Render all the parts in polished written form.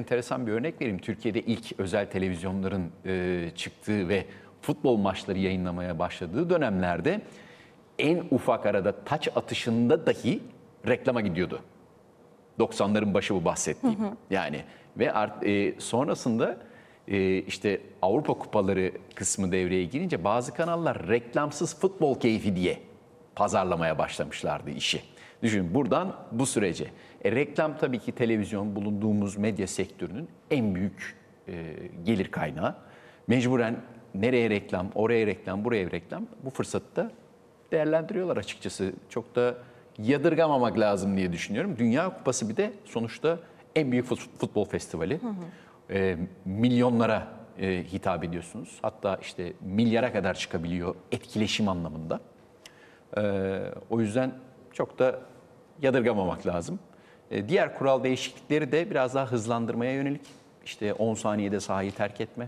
enteresan bir örnek vereyim. Türkiye'de ilk özel televizyonların çıktığı ve futbol maçları yayınlamaya başladığı dönemlerde en ufak arada taç atışında dahi reklama gidiyordu. 90'ların başı bu bahsettiğim. Yani ve sonrasında işte Avrupa Kupaları kısmı devreye girince bazı kanallar reklamsız futbol keyfi diye pazarlamaya başlamışlardı işi. Düşünün buradan bu sürece. Reklam tabii ki televizyon bulunduğumuz medya sektörünün en büyük gelir kaynağı. Mecburen nereye reklam, oraya reklam, buraya reklam, bu fırsatı da değerlendiriyorlar açıkçası. Çok da yadırgamamak lazım diye düşünüyorum. Dünya Kupası bir de sonuçta en büyük futbol festivali. Milyonlara hitap ediyorsunuz. Hatta işte milyara kadar çıkabiliyor etkileşim anlamında. O yüzden çok da yadırgamamak lazım. Diğer kural değişiklikleri de biraz daha hızlandırmaya yönelik. İşte 10 saniyede sahayı terk etme,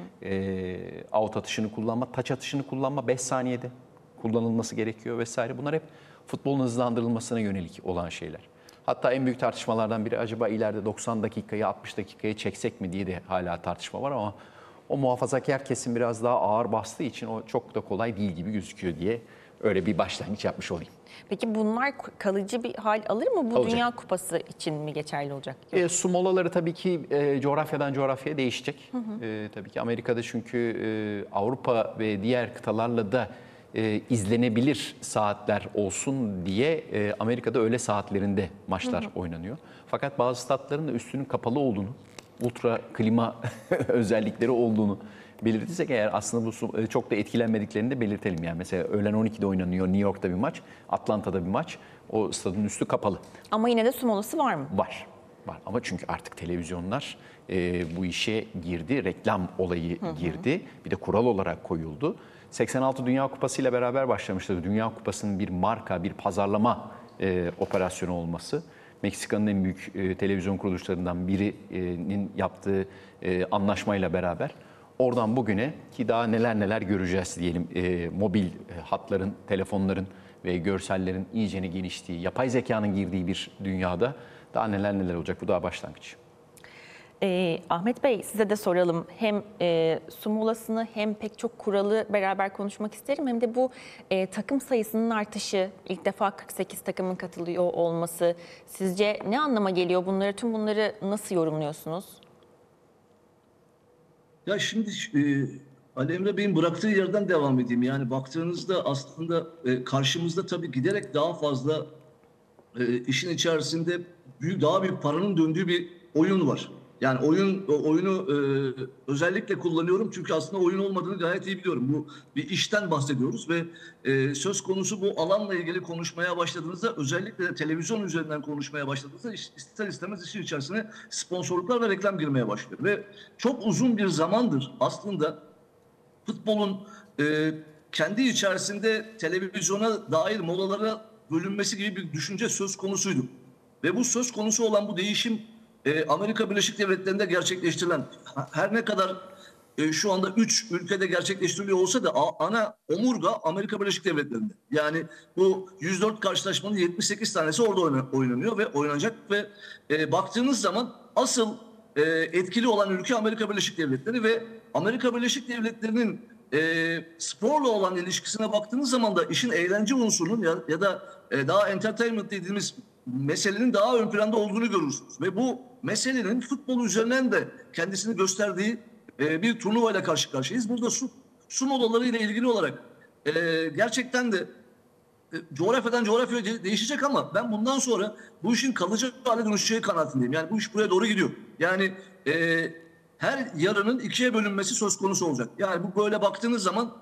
out atışını kullanma, taç atışını kullanma 5 saniyede kullanılması gerekiyor vesaire. Bunlar hep futbolun hızlandırılmasına yönelik olan şeyler. Hatta en büyük tartışmalardan biri acaba ileride 90 dakikayı 60 dakikaya çeksek mi diye de hala tartışma var ama o muhafazakar kesim biraz daha ağır bastığı için o çok da kolay değil gibi gözüküyor diye öyle bir başlangıç yapmış olayım. Peki bunlar kalıcı bir hal alır mı? Bu Olacak. Dünya Kupası için mi geçerli olacak? Su molaları tabii ki coğrafyadan coğrafyaya değişecek. Tabii ki Amerika'da çünkü Avrupa ve diğer kıtalarla da izlenebilir saatler olsun diye Amerika'da öğle saatlerinde maçlar oynanıyor. Fakat bazı statların da üstünün kapalı olduğunu, ultra klima özellikleri olduğunu belirtirsek eğer aslında bu çok da etkilenmediklerini de belirtelim. Yani mesela öğlen 12'de oynanıyor New York'ta bir maç, Atlanta'da bir maç. O stadın üstü kapalı. Ama yine de su molası var mı? Var. Var. Ama çünkü artık televizyonlar bu işe girdi, reklam olayı girdi. Bir de kural olarak koyuldu. 86 Dünya Kupası ile beraber başlamıştı. Dünya Kupası'nın bir marka, bir pazarlama operasyonu olması. Meksika'nın en büyük televizyon kuruluşlarından birinin yaptığı anlaşmayla beraber oradan bugüne ki daha neler neler göreceğiz diyelim, mobil hatların, telefonların ve görsellerin iyicene geliştiği, yapay zekanın girdiği bir dünyada daha neler neler olacak. Bu daha başlangıç. Ahmet Bey, size de soralım. Hem su molasını hem pek çok kuralı beraber konuşmak isterim. Hem de bu takım sayısının artışı, ilk defa 48 takımın katılıyor olması sizce ne anlama geliyor? Tüm bunları nasıl yorumluyorsunuz? Ya şimdi Ali Emre Bey'in bıraktığı yerden devam edeyim. Yani baktığınızda aslında karşımızda tabii giderek daha fazla işin içerisinde daha büyük paranın döndüğü bir oyun var. Yani oyunu özellikle kullanıyorum çünkü aslında oyun olmadığını gayet iyi biliyorum. Bu bir işten bahsediyoruz ve söz konusu bu alanla ilgili konuşmaya başladığınızda, özellikle de televizyon üzerinden konuşmaya başladığınızda ister istemez işin içerisine sponsorluklar ve reklam girmeye başlıyor. Ve çok uzun bir zamandır aslında futbolun kendi içerisinde televizyona dair molalara bölünmesi gibi bir düşünce söz konusuydu. Ve bu söz konusu olan bu değişim Amerika Birleşik Devletleri'nde gerçekleştirilen, her ne kadar şu anda 3 ülkede gerçekleştiriliyor olsa da ana omurga Amerika Birleşik Devletleri'nde. Yani bu 104 karşılaşmanın 78 tanesi orada oynanıyor ve oynanacak ve baktığınız zaman asıl etkili olan ülke Amerika Birleşik Devletleri ve Amerika Birleşik Devletleri'nin sporla olan ilişkisine baktığınız zaman da işin eğlence unsurunun ya da daha entertainment dediğimiz meselenin daha ön planda olduğunu görürsünüz. Ve bu meselenin futbol üzerinden de kendisini gösterdiği bir turnuvayla karşı karşıyayız. Burada su molaları ile ilgili olarak gerçekten de coğrafyadan coğrafyaya değişecek ama ben bundan sonra bu işin kalıcı hale dönüşeceği kanaatindeyim. Yani bu iş buraya doğru gidiyor. Yani her yarının ikiye bölünmesi söz konusu olacak. Yani bu böyle baktığınız zaman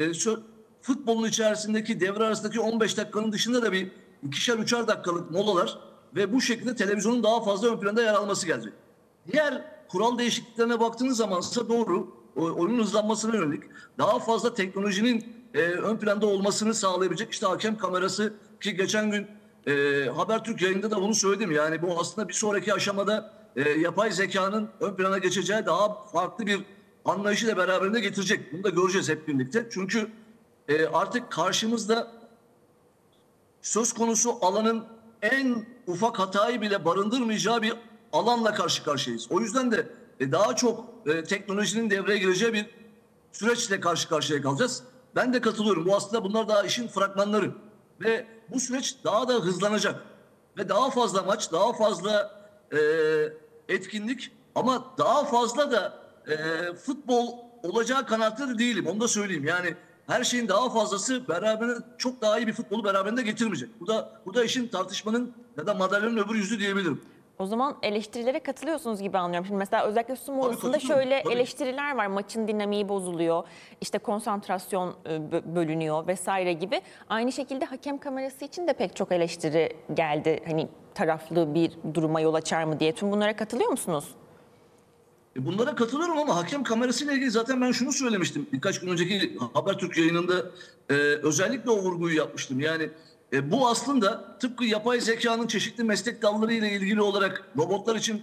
futbolun içerisindeki devre arasındaki 15 dakikanın dışında da bir ikişer üçer dakikalık molalar ve bu şekilde televizyonun daha fazla ön planda yer alması gelecek. Diğer kural değişikliklerine baktığınız zaman ise doğru, oyunun hızlanmasına yönelik daha fazla teknolojinin ön planda olmasını sağlayabilecek işte hakem kamerası, ki geçen gün Habertürk yayında da bunu söyledim. Yani bu aslında bir sonraki aşamada yapay zekanın ön plana geçeceği daha farklı bir anlayışı da beraberinde getirecek. Bunu da göreceğiz hep birlikte. Çünkü artık karşımızda söz konusu alanın en ufak hatayı bile barındırmayacağı bir alanla karşı karşıyayız. O yüzden de daha çok teknolojinin devreye gireceği bir süreçle karşı karşıya kalacağız. Ben de katılıyorum. Bu aslında bunlar daha işin fragmanları. Ve bu süreç daha da hızlanacak. Ve daha fazla maç, daha fazla etkinlik ama daha fazla da futbol olacağı kanaatinde değilim. Onu da söyleyeyim. Yani her şeyin daha fazlası beraberinde çok daha iyi bir futbolu beraberinde getirmeyecek. Bu da işin tartışmanın ya da madalyonun öbür yüzü diyebilirim. O zaman eleştirilere katılıyorsunuz gibi anlıyorum. Şimdi mesela özellikle su molasında katılıyorum, şöyle tabii. eleştiriler var. Maçın dinamiği bozuluyor, işte konsantrasyon bölünüyor vesaire gibi. Aynı şekilde hakem kamerası için de pek çok eleştiri geldi. Hani taraflı bir duruma yol açar mı diye. Tüm bunlara katılıyor musunuz? Bunlara katılıyorum ama hakem kamerasıyla ilgili zaten ben şunu söylemiştim. Birkaç gün önceki Habertürk yayınında özellikle o vurguyu yapmıştım. Yani bu aslında tıpkı yapay zekanın çeşitli meslek dalları ile ilgili olarak robotlar için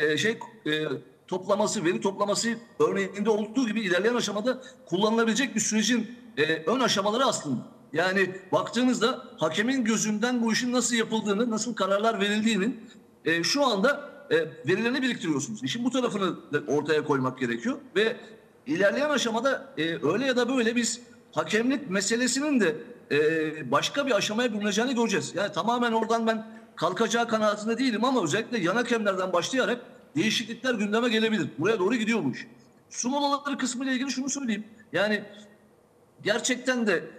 toplaması, veri toplaması örneğinde olduğu gibi ilerleyen aşamada kullanılabilecek bir sürecin ön aşamaları aslında. Yani baktığınızda hakemin gözünden bu işin nasıl yapıldığını, nasıl kararlar verildiğinin şu anda verilerini biriktiriyorsunuz. İşin bu tarafını da ortaya koymak gerekiyor ve ilerleyen aşamada öyle ya da böyle biz hakemlik meselesinin de başka bir aşamaya bürüneceğini göreceğiz. Yani tamamen oradan ben kalkacağı kanaatinde değilim ama özellikle yan hakemlerden başlayarak değişiklikler gündeme gelebilir. Buraya doğru gidiyor bu iş. Su molaları kısmı ile ilgili şunu söyleyeyim. Yani gerçekten de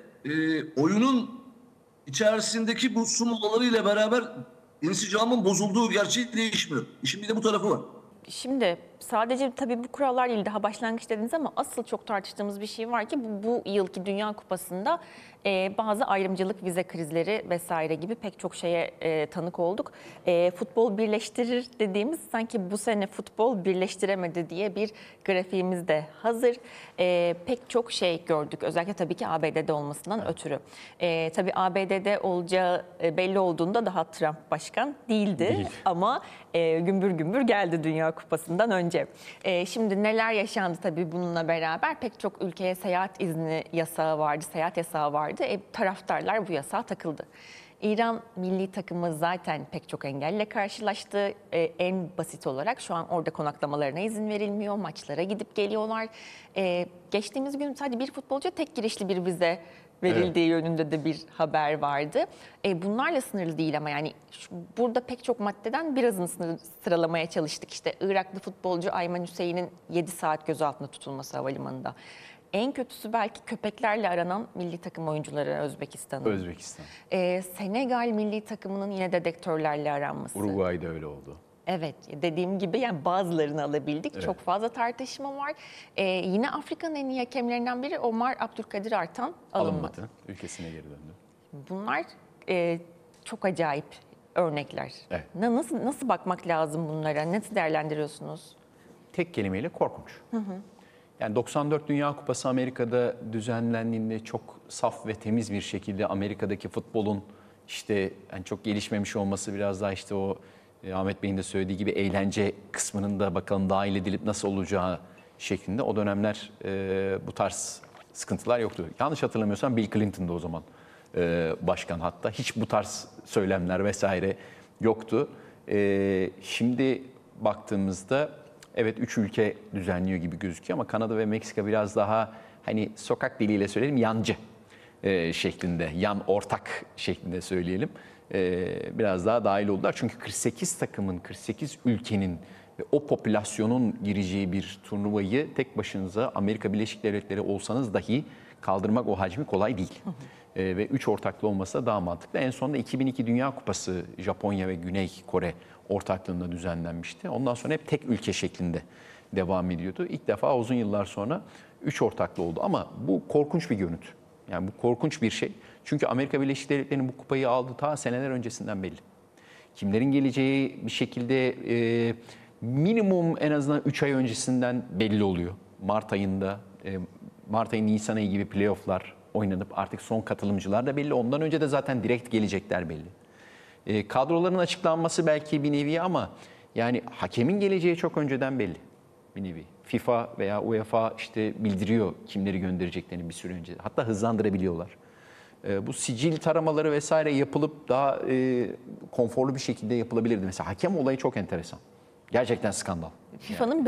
oyunun içerisindeki bu su molaları ile beraber insicamın bozulduğu gerçeği değişmiyor. İşin bir de bu tarafı var. Şimdi sadece tabii bu kurallar değil, daha başlangıç dediniz ama asıl çok tartıştığımız bir şey var ki bu yılki Dünya Kupası'nda bazı ayrımcılık, vize krizleri vesaire gibi pek çok şeye tanık olduk. Futbol birleştirir dediğimiz sanki bu sene futbol birleştiremedi diye bir grafiğimiz de hazır. Pek çok şey gördük, özellikle tabii ki ABD'de olmasından ötürü. Tabii ABD'de olacağı belli olduğunda daha Trump başkan değildi. Değil. Ama gümbür gümbür geldi Dünya Kupası'ndan önce. Şimdi neler yaşandı tabii bununla beraber? Pek çok ülkeye seyahat izni yasağı vardı, seyahat yasağı vardı. Taraftarlar bu yasağa takıldı. İran milli takımı zaten pek çok engelle karşılaştı. En basit olarak şu an orada konaklamalarına izin verilmiyor. Maçlara gidip geliyorlar. Geçtiğimiz gün sadece bir futbolcuya tek girişli bir vize verildiği yönünde de bir haber vardı. Bunlarla sınırlı değil ama yani burada pek çok maddeden birazını sıralamaya çalıştık. İşte Iraklı futbolcu Ayman Hüseyin'in 7 saat gözaltında tutulması havalimanında. En kötüsü belki köpeklerle aranan milli takım oyuncuları Özbekistan'ın. Özbekistan. Senegal milli takımının yine dedektörlerle aranması. Uruguay'da öyle oldu. Evet, dediğim gibi yani bazılarını alabildik. Evet. Çok fazla tartışma var. Yine Afrika'nın en iyi hakemlerinden biri Omar Abdülkadir Artan alınmadı. Alınmadı. Ülkesine geri döndü. Bunlar çok acayip örnekler. Evet. Nasıl bakmak lazım bunlara? Nasıl değerlendiriyorsunuz? Tek kelimeyle korkunç. Yani 94 Dünya Kupası Amerika'da düzenlendiğinde çok saf ve temiz bir şekilde Amerika'daki futbolun işte yani çok gelişmemiş olması, biraz daha işte o Ahmet Bey'in de söylediği gibi eğlence kısmının da bakalım dahil edilip nasıl olacağı şeklinde o dönemler bu tarz sıkıntılar yoktu. Yanlış hatırlamıyorsam Bill Clinton'da o zaman başkan, hatta hiç bu tarz söylemler vesaire yoktu. Şimdi baktığımızda evet 3 ülke düzenliyor gibi gözüküyor ama Kanada ve Meksika biraz daha hani sokak diliyle söyleyelim yancı şeklinde, yan ortak şeklinde söyleyelim. Biraz daha dahil oldular. Çünkü 48 takımın, 48 ülkenin ve o popülasyonun gireceği bir turnuvayı tek başınıza Amerika Birleşik Devletleri olsanız dahi kaldırmak o hacmi kolay değil. Ve 3 ortaklı olması da daha mantıklı. En sonunda 2002 Dünya Kupası Japonya ve Güney Kore ortaklığında düzenlenmişti. Ondan sonra hep tek ülke şeklinde devam ediyordu. İlk defa uzun yıllar sonra 3 ortaklı oldu. Ama bu korkunç bir görüntü. Yani bu korkunç bir şey. Çünkü Amerika Birleşik Devletleri'nin bu kupayı aldığı ta seneler öncesinden belli. Kimlerin geleceği bir şekilde minimum en azından 3 ay öncesinden belli oluyor. Mart ayında, Mart ayı Nisan ayı gibi playofflar oynanıp artık son katılımcılar da belli. Ondan önce de zaten direkt gelecekler belli. Kadroların açıklanması belki bir nevi ama yani hakemin geleceği çok önceden belli bir nevi. FIFA veya UEFA işte bildiriyor kimleri göndereceklerini bir süre önce. Hatta hızlandırabiliyorlar. Bu sicil taramaları vesaire yapılıp daha konforlu bir şekilde yapılabilirdi. Mesela hakem olayı çok enteresan. Gerçekten skandal. FIFA'nın